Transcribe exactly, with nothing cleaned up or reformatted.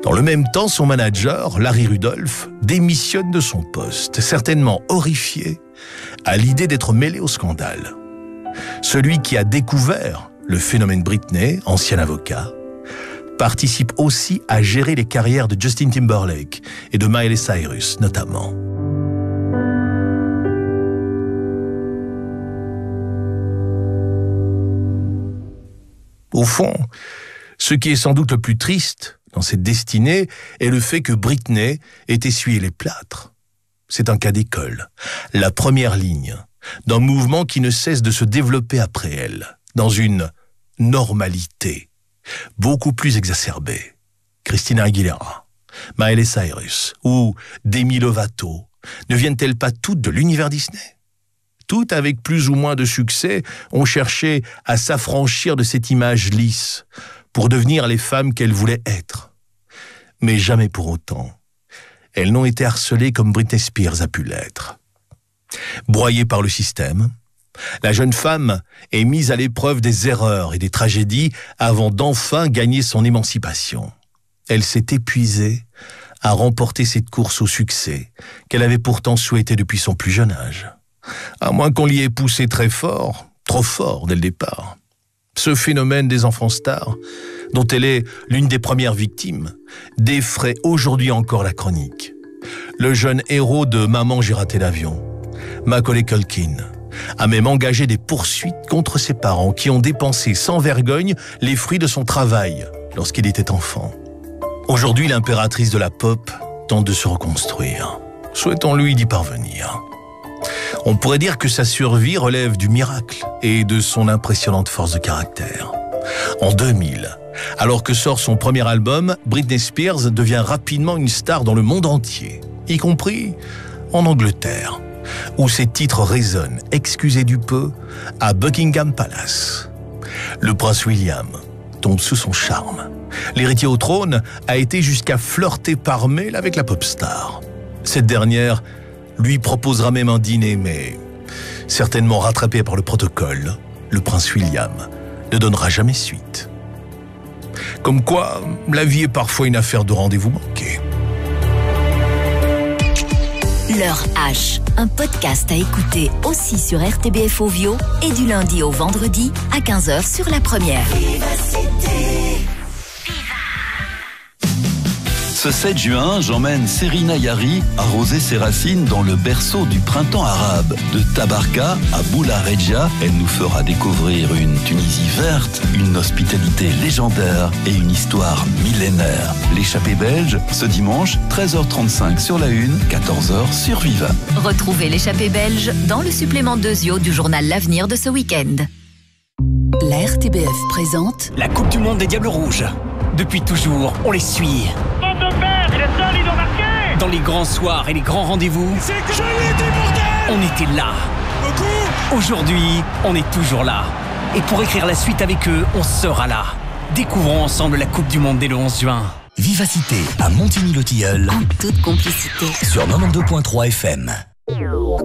Dans le même temps, son manager, Larry Rudolph, démissionne de son poste, certainement horrifié à l'idée d'être mêlé au scandale. Celui qui a découvert le phénomène Britney, ancien avocat, participe aussi à gérer les carrières de Justin Timberlake et de Miley Cyrus notamment. Au fond, ce qui est sans doute le plus triste dans cette destinée est le fait que Britney ait essuyé les plâtres. C'est un cas d'école, la première ligne d'un mouvement qui ne cesse de se développer après elle, dans une normalité beaucoup plus exacerbée. Christina Aguilera, Miley Cyrus ou Demi Lovato ne viennent-elles pas toutes de l'univers Disney ? Toutes, avec plus ou moins de succès, ont cherché à s'affranchir de cette image lisse pour devenir les femmes qu'elles voulaient être. Mais jamais pour autant, elles n'ont été harcelées comme Britney Spears a pu l'être. Broyée par le système, la jeune femme est mise à l'épreuve des erreurs et des tragédies avant d'enfin gagner son émancipation. Elle s'est épuisée à remporter cette course au succès qu'elle avait pourtant souhaité depuis son plus jeune âge. À moins qu'on l'y ait poussé très fort, trop fort dès le départ. Ce phénomène des enfants stars, dont elle est l'une des premières victimes, défraie aujourd'hui encore la chronique. Le jeune héros de Maman, j'ai raté l'avion, Macaulay Culkin, a même engagé des poursuites contre ses parents qui ont dépensé sans vergogne les fruits de son travail lorsqu'il était enfant. Aujourd'hui, l'impératrice de la pop tente de se reconstruire. Souhaitons-lui d'y parvenir. On pourrait dire que sa survie relève du miracle et de son impressionnante force de caractère. En deux mille, alors que sort son premier album, Britney Spears devient rapidement une star dans le monde entier, y compris en Angleterre, où ses titres résonnent, excusez du peu, à Buckingham Palace. Le prince William tombe sous son charme. L'héritier au trône a été jusqu'à flirter par mail avec la pop star. Cette dernière lui proposera même un dîner, mais certainement rattrapé par le protocole, le prince William ne donnera jamais suite. Comme quoi, la vie est parfois une affaire de rendez-vous manqués. L'heure H, un podcast à écouter aussi sur R T B F Ovio et du lundi au vendredi à quinze heures sur la première. Ce sept juin, j'emmène Serina Yari arroser ses racines dans le berceau du printemps arabe. De Tabarka à Boula Regia, elle nous fera découvrir une Tunisie verte, une hospitalité légendaire et une histoire millénaire. L'échappée belge, ce dimanche, treize heures trente-cinq sur la une, quatorze heures sur Viva. Retrouvez l'échappée belge dans le supplément Dezio du journal L'Avenir de ce week-end. La R T B F présente la Coupe du Monde des Diables Rouges. Depuis toujours, on les suit. Dans les grands soirs et les grands rendez-vous, c'est que je l'ai dit, bordel ! On était là. Beaucoup. Aujourd'hui, on est toujours là. Et pour écrire la suite avec eux, on sera là. Découvrons ensemble la Coupe du Monde dès le onze juin. Vivacité à Montigny-le-Tilleul. En toute complicité. Sur quatre-vingt-deux point trois F M.